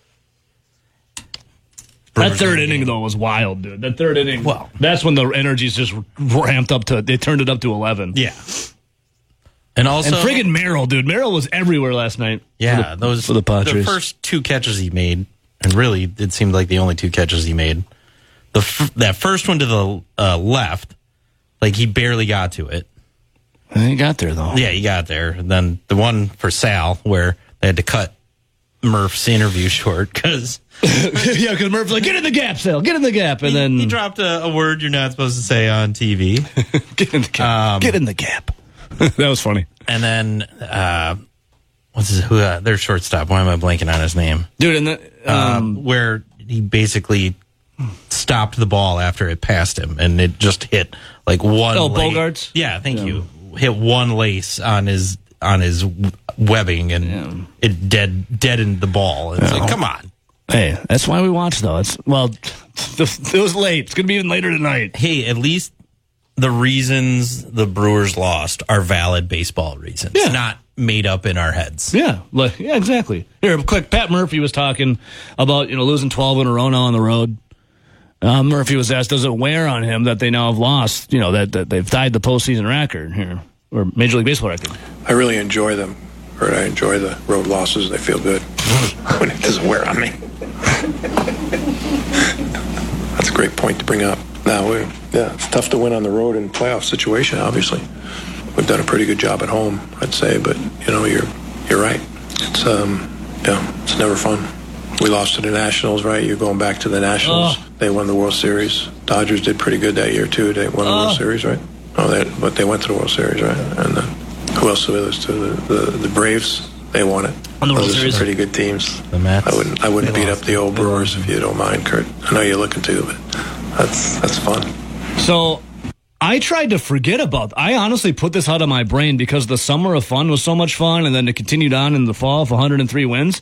That third inning, game. though, was wild, dude. That third inning, well, that's when the energies just ramped up to, they turned it up to eleven. Yeah. And also, and friggin' Merrill, dude. Merrill was everywhere last night. Yeah, for the, those for the Padres. The first two catches he made, and really, it seemed like the only two catches he made. The f- that first one to the uh, left, like he barely got to it. He got there though. Yeah, he got there. And then the one for Sal, where they had to cut Murph's interview short because yeah, because Murph's like, get in the gap, Sal, get in the gap, and he, then he dropped a, a word you're not supposed to say on T V. Get in the gap. Um, get in the gap. That was funny. And then uh, what's his, who? Uh, their shortstop. Why am I blanking on his name, dude? And the, um, um, where he basically stopped the ball after it passed him, and it just hit like one. Oh, lace. Bogarts. Yeah, thank yeah. you. Hit one lace on his on his webbing, and yeah. it dead deadened the ball. It's yeah. like, come on. Hey, that's why we watch though. It's well, it was late. It's gonna be even later tonight. Hey, at least the reasons the Brewers lost are valid baseball reasons, yeah. not made up in our heads. Yeah, like, yeah, exactly. Here, quick. Pat Murphy was talking about you know losing twelve in a row now on the road. Uh, Murphy was asked, does it wear on him that they now have lost, you know, that, that they've tied the postseason record here, or Major League Baseball record? I really enjoy them, or I enjoy the road losses. They feel good when it doesn't wear on me. That's a great point to bring up. Now, we, yeah, it's tough to win on the road in playoff situation, obviously. We've done a pretty good job at home, I'd say, but, you know, you're you're right. It's, um, yeah, it's never fun. We lost to the Nationals, right? You're going back to the Nationals. Oh. They won the World Series. Dodgers did pretty good that year, too. They won the oh. World Series, right? Oh, they, but they went to the World Series, right? And uh, who else did this to? The, the, the Braves, they won it. On the World Those Series. are some pretty good teams. The Mets. I wouldn't, I wouldn't beat up the old Brewers if you don't mind, Kurt. I know you're looking to, but that's, that's fun. So I tried to forget about, I honestly put this out of my brain because the summer of fun was so much fun, and then it continued on in the fall of one hundred three wins.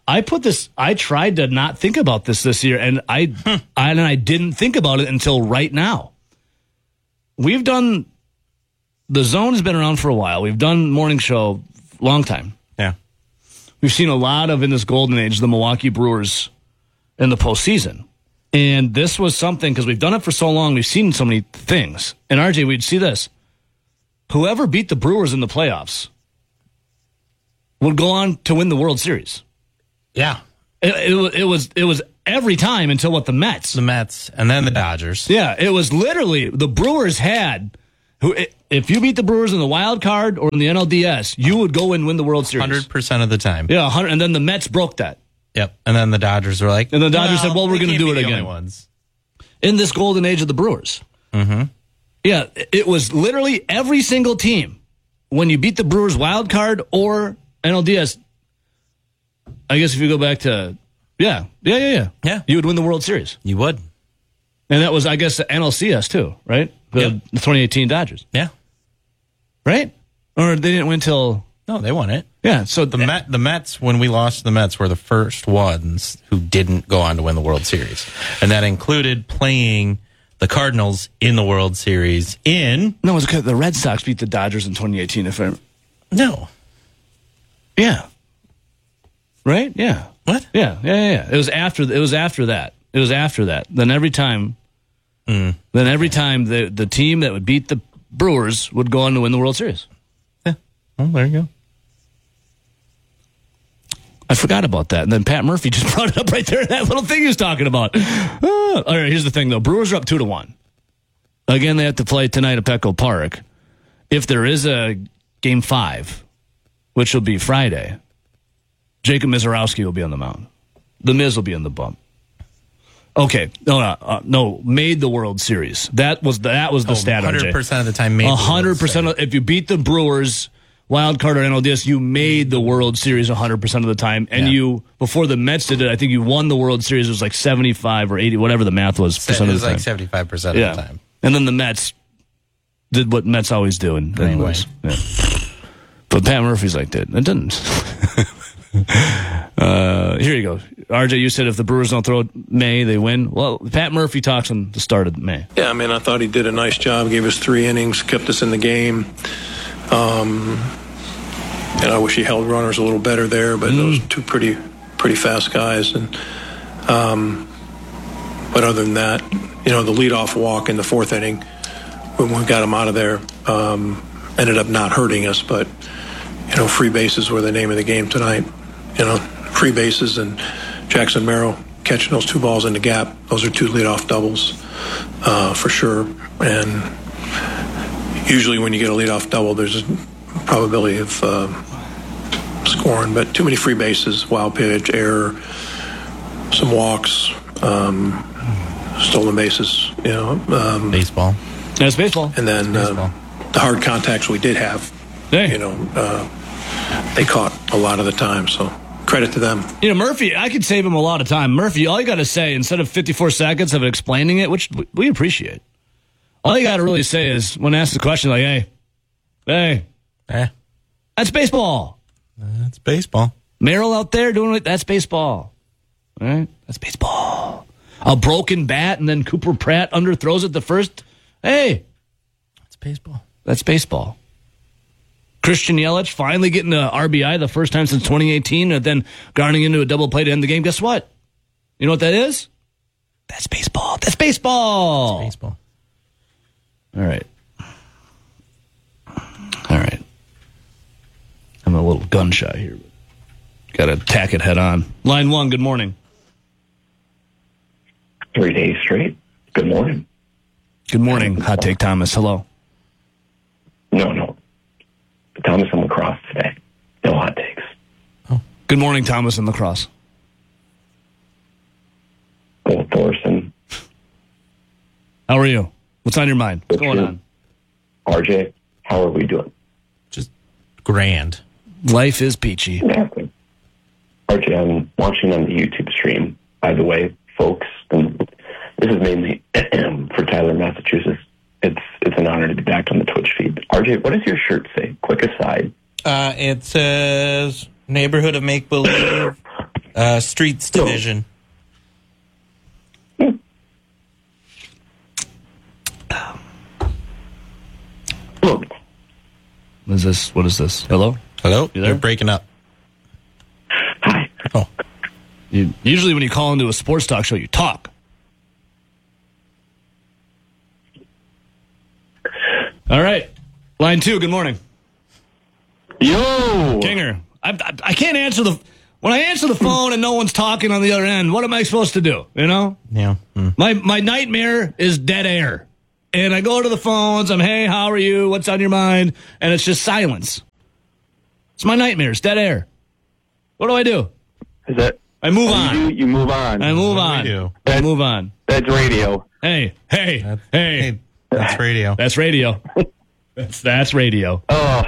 I put this. I tried to not think about this this year, and I, hmm. I and I didn't think about it until right now. We've done. The Zone has been around for a while. We've done morning show long time. Yeah, we've seen a lot of in this golden age the Milwaukee Brewers in the postseason, and this was something because we've done it for so long. We've seen so many things. And R J, we'd see this: whoever beat the Brewers in the playoffs would go on to win the World Series. Yeah, it, it, it was it was every time until what the Mets, the Mets, and then the Dodgers. Yeah, it was literally the Brewers had who. If you beat the Brewers in the wild card or in the N L D S, you would go and win the World Series. Hundred percent of the time. Yeah, one hundred, and then the Mets broke that. Yep, and then the Dodgers were like, and the Dodgers well, said, "Well, we're going to do it the again." Only ones. In this golden age of the Brewers. Mm-hmm. Yeah, it was literally every single team when you beat the Brewers wild card or N L D S. I guess if you go back to, yeah, yeah, yeah, yeah. Yeah. You would win the World Series. You would. And that was, I guess, the N L C S too, right? The, yep. the twenty eighteen Dodgers. Yeah. Right? Or they didn't win till... No, they won it. Yeah, so... The, Met, the Mets, when we lost to the Mets, were the first ones who didn't go on to win the World Series. And that included playing the Cardinals in the World Series in... No, it was because the Red Sox beat the Dodgers in twenty eighteen, if I... No. Yeah. Right? Yeah. What? Yeah, yeah, yeah. yeah. It was after. It was after that. It was after that. Then every time, mm. then every time the the team that would beat the Brewers would go on to win the World Series. Yeah. Well, there you go. I forgot about that. And then Pat Murphy just brought it up right there. That little thing he was talking about. Ah. All right. Here's the thing, though. Brewers are up two to one. Again, they have to play tonight at Petco Park. If there is a game five, which will be Friday, Jacob Mizorowski will be on the mound. The Miz will be in the bump. Okay, no, no, uh, no. Made the World Series. That was the, that was the oh, stat. one hundred percent of the time, made. One hundred percent. If you beat the Brewers, wild card or N L D S, you made the World Series one hundred percent of the time. And yeah. you before the Mets did it, I think you won the World Series. It was like seventy-five or eighty, whatever the math was. Percent it of was the like time. seventy-five percent yeah. of the time. And then the Mets did what Mets always do. And anyways, anyway. yeah. But Pat Murphy's like that. It didn't. uh, here you go. R J, you said if the Brewers don't throw May, they win. Well, Pat Murphy talks on the start of May. Yeah, I mean, I thought he did a nice job. Gave us three innings, kept us in the game. Um, and I wish he held runners a little better there, but mm. those two pretty pretty fast guys. And um, but other than that, you know, the leadoff walk in the fourth inning, when we got him out of there, um, ended up not hurting us. But, you know, free bases were the name of the game tonight. You know, free bases and Jackson Merrill catching those two balls in the gap. Those are two leadoff doubles uh, for sure. And usually when you get a leadoff double, there's a probability of uh, scoring. But too many free bases, wild pitch, error, some walks, um, stolen bases. You know, um, baseball. That's baseball. And then uh, the hard contacts we did have. Hey. You know, uh, they caught a lot of the time. So. Credit to them. You know, Murphy, I could save him a lot of time. Murphy, all you got to say, instead of fifty-four seconds of explaining it, which we appreciate, all you got to really say is, when asked the question, like, hey, hey, eh. that's baseball. That's baseball. Merrill out there doing it, that's baseball. All right? That's baseball. A broken bat and then Cooper Pratt underthrows it the first. Hey. That's baseball. That's baseball. Christian Yelich finally getting an R B I the first time since twenty eighteen and then grounding into a double play to end the game. Guess what? You know what that is? That's baseball. That's baseball. That's baseball. All right. All right. I'm a little gunshot here. Got to tack it head on. Line one, good morning. Three days straight. Good morning. Good morning, Hot Take Thomas. Hello. No, no. Thomas and Lacrosse today. No hot takes. Oh. Good morning, Thomas and Lacrosse. Well, Thorson. How are you? What's on your mind? What's going on? R J, how are we doing? Just grand. Life is peachy. Exactly. R J, I'm watching on the YouTube stream. By the way, folks, and this is mainly for Tyler, Massachusetts. It's it's an honor to be back on the Twitch feed. R J, what does your shirt say? Quick aside. Uh, it says Neighborhood of Make Believe. uh, Uh, Streets Division. What is this? What is this? Hello? Hello? You there? You're breaking up. Hi. Oh. You, usually when you call into a sports talk show, you talk. All right. Line two, good morning. Yo! Kinger, I, I, I can't answer the... When I answer the phone and no one's talking on the other end, what am I supposed to do? You know? Yeah. Mm. My my nightmare is dead air. And I go to the phones, I'm, hey, how are you? What's on your mind? And it's just silence. It's my nightmare. It's dead air. What do I do? Is that... I move on. You, you move on. I move What on. do we do? I move on. That's radio. Hey, hey, That's, hey. hey, that's radio. That's radio. That's that's radio. Oh.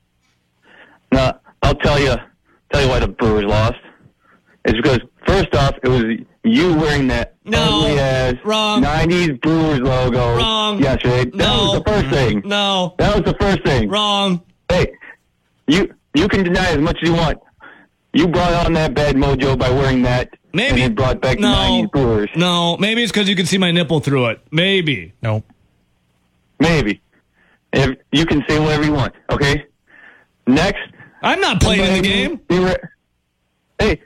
No, I'll tell you, tell you why the Brewers lost. It's because, first off, it was you wearing that No, ugly-ass wrong. nineties Brewers logo Wrong. yesterday. That No. was the first thing. No. That was the first thing. Wrong. Hey, you you can deny as much as you want. You brought on that bad mojo by wearing that. Maybe. And it brought back No. the nineties Brewers. No, maybe it's because you can see my nipple through it. Maybe. Nope. Maybe. If you can say whatever you want, okay? Next. I'm not playing in the game. You were, hey.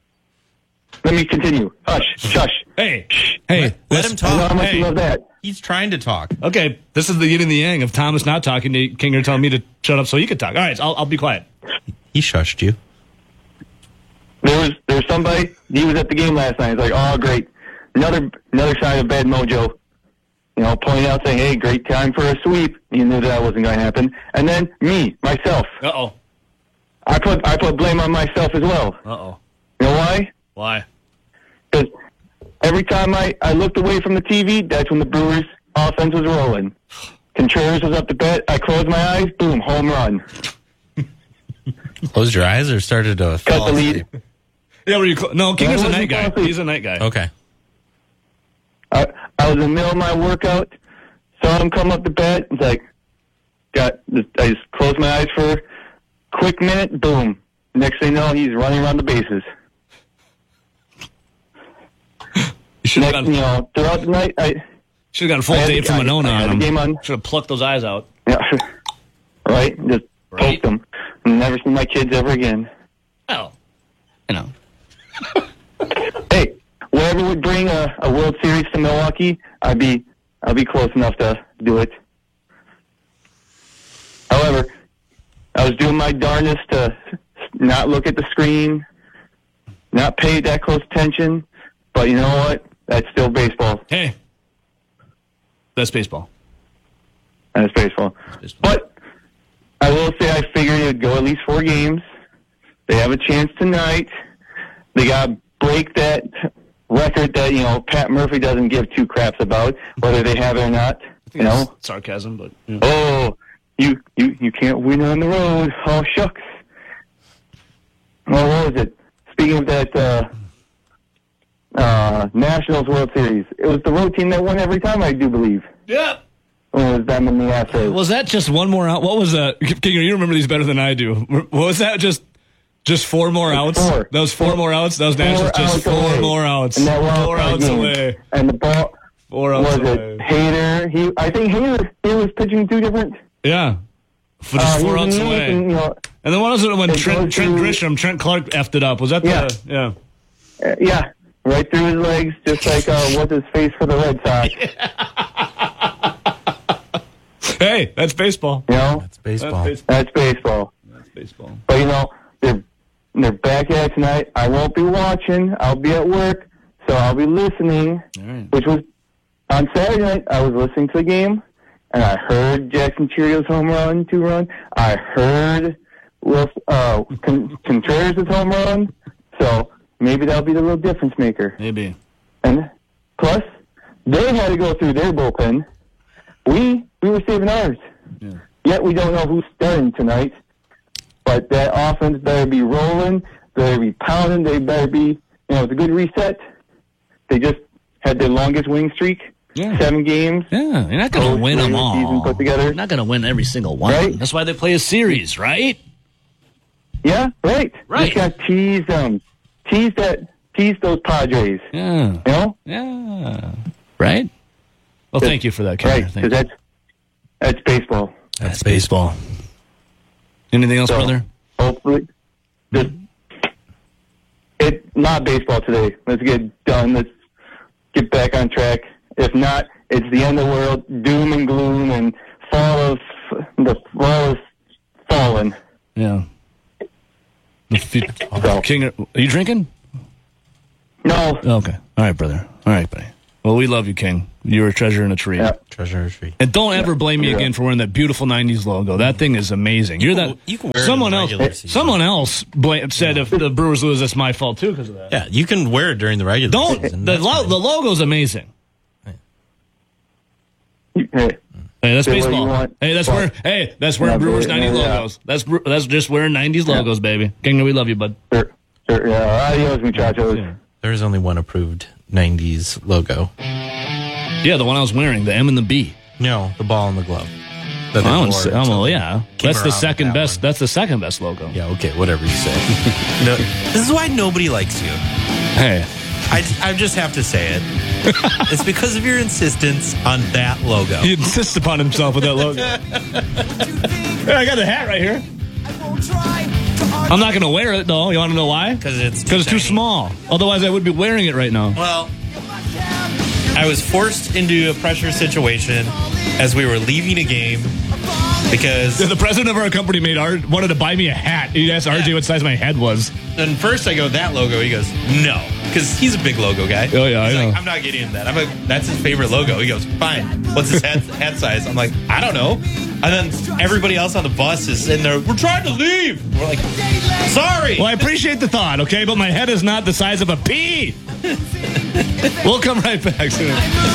Let me continue. Hush. Shush. Hey. Hey. Let, let him I know how talk. much Hey. you love that. He's trying to talk. Okay, this is the yin and the yang of Thomas not talking to Kinger telling me to shut up so he could talk. All right, I'll, I'll be quiet. He shushed you. There was there was somebody, he was at the game last night. He's like, oh, great. Another another sign of bad mojo. You know, pointing out, saying, hey, great time for a sweep. You knew that wasn't going to happen. And then me, myself. Uh-oh. I put I put blame on myself as well. Uh-oh. You know why? Why? Because every time I, I looked away from the T V, that's when the Brewers' offense was rolling. Contreras was up to bat. I closed my eyes. Boom, home run. Closed your eyes or started to Cut fall the lead. asleep? Yeah, were you cl- no, Kinger's No, a I night guy. wasn't falling He's a night guy. Okay. I, I was in the middle of my workout, saw him come up to bat. It's like, got. I just closed my eyes for a quick minute. Boom. Next thing you know, he's running around the bases. You should have Next, gone, you know, throughout the night, I should have got a full I had Dave the- from I- Monona I had on the him. game on. Should have plucked those eyes out. Yeah, right. Just Right. poke them. Never see my kids ever again. Oh, you know. Hey, whatever would bring a, a World Series to Milwaukee, I'd be I'd be close enough to do it. However, I was doing my darndest to not look at the screen, not pay that close attention. But you know what? That's still baseball. Hey, that's baseball. That's baseball. That's baseball. But I will say I figured it would go at least four games. They have a chance tonight. They got to break that record that, you know, Pat Murphy doesn't give two craps about, whether they have it or not. You know? Sarcasm, but... Yeah. Oh, you, you, you can't win on the road. Oh, shucks. Well, what was it? Speaking of that uh, uh, Nationals World Series, it was the road team that won every time, I do believe. Yeah. When it was them and the Astros. Was that just one more out? What was that? Kinger, you remember these better than I do. What was that? Just just four more outs? Four. That was four, Four. more outs? That was Four Nationals just outs four away. more outs. And that wild Four card outs game. away. And the ball Four outs was away. it Hader? He, I think Hader, he was pitching two different. Yeah. For Uh, just he four was outs in away. and, you know, And then what was it when it Trent, goes Trent to- Grisham, Trent Clark effed it up? Was that Yeah. the... Yeah. uh, yeah, right through his legs, just like uh, what's his face for the Red Sox. Hey, that's baseball. You know, That's baseball. That's baseball. that's baseball. That's baseball. But you know, they're they're back at it tonight. I won't be watching. I'll be at work, so I'll be listening. All right. Which was on Saturday night. I was listening to the game, and I heard Jackson Cheerios home run, two run. I heard Will uh, Con- Contreras' home run. So maybe that'll be the real difference maker. Maybe. And plus, they had to go through their bullpen. We we were saving ours. Yeah. Yet we don't know who's starting tonight. But that offense better be rolling. Better be pounding. They better be, you know, it's a good reset. They just had their longest winning streak. Yeah. Seven games. Yeah, you're not going to Post win them regular season all. put together. You're not going to win every single one. Right. That's why they play a series, right? Yeah, right. Right. Just got to tease them. tease that, tease those Padres. Yeah. You know? Yeah. Right? Well, thank you for that, Ken. Right, because that's, that's baseball. That's baseball. Anything else, So, brother? Hopefully. Just, it's not baseball today. Let's get done. Let's get back on track. If not, it's the end of the world, doom and gloom, and fall of the fall is fallen. Yeah. So. King, are you drinking? No. Okay. All right, brother. All right, buddy. Well, we love you, King. You're a treasure in a tree. Yep. Treasure in a tree. And don't ever blame me Yeah. again for wearing that beautiful nineties logo. That thing is amazing. You're that. You can wear it someone in else. regular season. Someone else bla- said if the Brewers lose, it's my fault too because of that. Yeah, you can wear it during the regular Don't. season. The That's lo- fine. the logo's amazing. Hey, Hey, that's Say what you baseball. want, Hey, that's but- where. Hey, that's wearing Yeah, Brewers yeah, nineties yeah. logos. That's Bre- that's just wearing nineties logos, baby. King, we love you, bud. Sure, sure, yeah. Adios, muchachos. Yeah. There is only one approved nineties logo. Yeah, the one I was wearing, the M and the B. No, the ball and the glove. That they I wore would say, until well, they yeah, came that's the around second with that best. one. That's the second best logo. Yeah, okay, whatever you say. No, this is why nobody likes you. Hey, I, I just have to say it. It's because of your insistence on that logo. he insists upon himself with that logo. Hey, I got the hat right here. I'm not going to wear it though. You want to know why? Because it's Because it's too small. Otherwise, I would be wearing it right now. Well, I was forced into a pressure situation as we were leaving a game because The president of our company made R- wanted to buy me a hat. He asked R J Yeah. what size my head was. and first I go, that logo. He goes, no, because he's a big logo guy. Oh, yeah, He's I like, know. I'm not getting him that. I'm like, that's his favorite logo. He goes, fine. What's his hat, hat size? I'm like, I don't know. And then everybody else on the bus is sitting there, we're trying to leave. We're like, sorry. Well, I appreciate the thought, okay, but my head is not the size of a pea. We'll come right back soon.